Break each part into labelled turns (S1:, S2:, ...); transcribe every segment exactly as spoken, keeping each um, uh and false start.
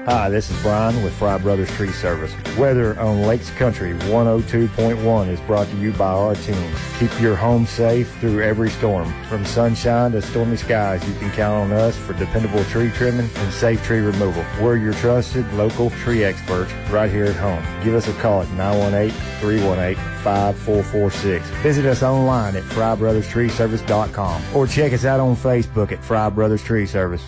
S1: Hi, this is Brian with Fry Brothers Tree Service. Weather on Lakes Country one oh two point one is brought to you by our team. Keep your home safe through every storm. From sunshine to stormy skies, you can count on us for dependable tree trimming and safe tree removal. We're your trusted local tree experts right here at home. Give us a call at nine one eight, three one eight, five four four six. Visit us online at fry brothers tree service dot com or check us out on Facebook at Fry Brothers Tree Service.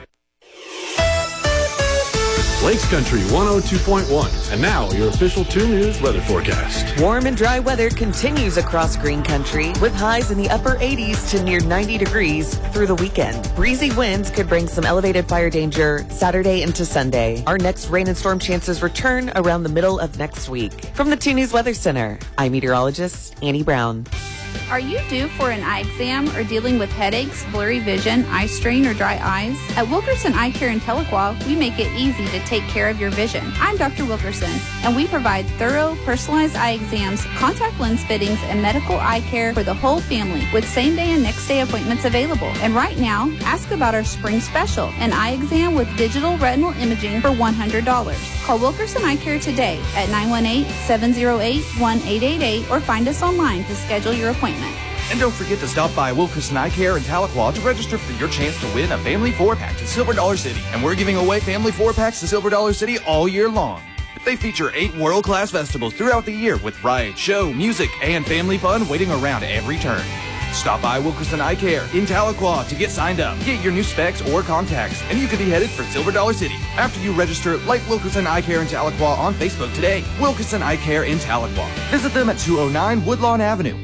S2: Lakes Country one oh two point one. And now, your official two News weather forecast.
S3: Warm and dry weather continues across Green Country with highs in the upper eighties to near ninety degrees through the weekend. Breezy winds could bring some elevated fire danger Saturday into Sunday. Our next rain and storm chances return around the middle of next week. From the two News Weather Center, I'm meteorologist Annie Brown.
S4: Are you due for an eye exam or dealing with headaches, blurry vision, eye strain, or dry eyes? At Wilkerson Eye Care in Tahlequah, we make it easy to take care of your vision. I'm Doctor Wilkerson, and we provide thorough, personalized eye exams, contact lens fittings, and medical eye care for the whole family with same-day and next-day appointments available. And right now, ask about our spring special, an eye exam with digital retinal imaging for one hundred dollars. Call Wilkerson Eye Care today at nine one eight, seven oh eight, one eight eight eight or find us online to schedule your appointment.
S5: And don't forget to stop by Wilkerson Eye Care in Tahlequah to register for your chance to win a family four-pack to Silver Dollar City. And we're giving away family four-packs to Silver Dollar City all year long. They feature eight world-class festivals throughout the year with rides, show, music, and family fun waiting around every turn. Stop by Wilkerson Eye Care in Tahlequah to get signed up, get your new specs or contacts, and you could be headed for Silver Dollar City. After you register, like Wilkerson Eye Care in Tahlequah on Facebook today. Wilkerson Eye Care in Tahlequah. Visit them at two oh nine Woodlawn Avenue.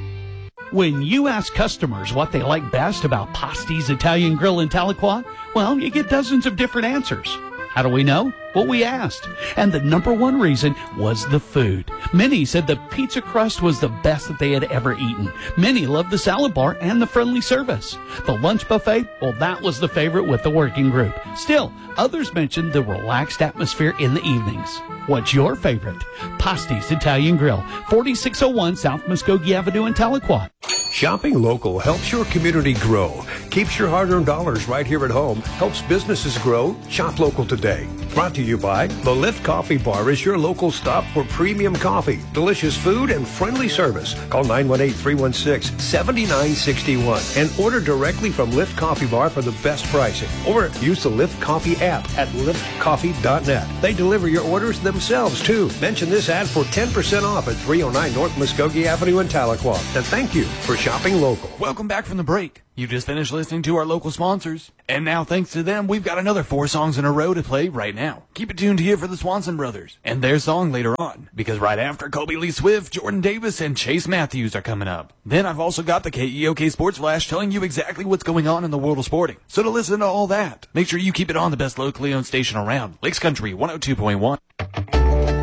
S6: When you ask customers what they like best about Pasti's Italian Grill in Tahlequah, well, you get dozens of different answers. How do we know? Well, we asked. And the number one reason was the food. Many said the pizza crust was the best that they had ever eaten. Many loved the salad bar and the friendly service. The lunch buffet, well, that was the favorite with the working group. Still, others mentioned the relaxed atmosphere in the evenings. What's your favorite? Pasti's Italian Grill, forty-six oh one South Muskogee Avenue in Tahlequah.
S7: Shopping local helps your community grow, keeps your hard-earned dollars right here at home, helps businesses grow. Shop local today. Brought to you by The Lift Coffee Bar is your local stop for premium coffee, delicious food, and friendly service. Call nine one eight, three one six, seven nine six one and order directly from Lift Coffee Bar for the best pricing. Or use the Lift Coffee app at lift coffee dot net. They deliver your orders themselves, too. Mention this ad for ten percent off at three oh nine North Muskogee Avenue in Tahlequah. And thank you for shopping local.
S5: Welcome back from the break. You just finished listening to our local sponsors. And now, thanks to them, we've got another four songs in a row to play right now. Keep it tuned here for the Swanson Brothers and their song later on, because right after Kobe Lee Swift, Jordan Davis, and Chase Matthews are coming up. Then I've also got the K E O K Sports Flash telling you exactly what's going on in the world of sporting. So to listen to all that, make sure you keep it on the best locally owned station around, Lakes Country one oh two point one.